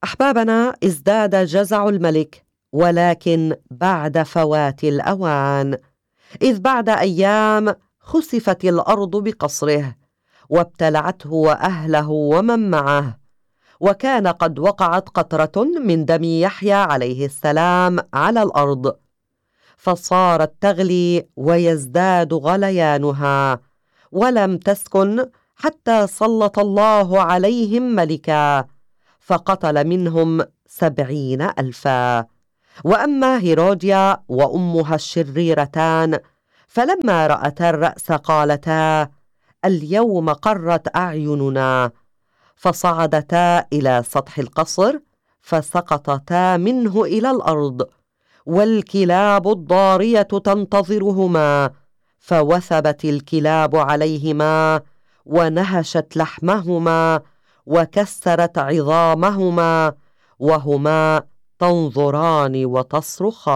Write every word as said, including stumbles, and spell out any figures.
أحبابنا، ازداد جزع الملك، ولكن بعد فوات الأوان، إذ بعد أيام خسفت الأرض بقصره وابتلعته وأهله ومن معه، وكان قد وقعت قطرة من دم يحيى عليه السلام على الأرض، فصارت تغلي ويزداد غليانها، ولم تسكن حتى سلط الله عليهم ملكا فقتل منهم سبعين ألفا. وأما هيروديا وأمها الشريرتان فلما رأتا الرأس قالتا: اليوم قرت أعيننا، فصعدتا إلى سطح القصر فسقطتا منه إلى الأرض، والكلاب الضارية تنتظرهما، فوثبت الكلاب عليهما ونهشت لحمهما وكسرت عظامهما، وهما تنظران وتصرخان.